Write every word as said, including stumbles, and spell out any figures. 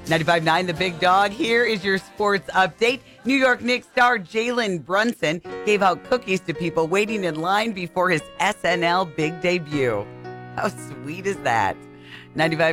ninety-five point nine The Big Dog. Here is your sports update. New York Knicks star Jalen Brunson gave out cookies to people waiting in line before his S N L big debut. How sweet is that? ninety-five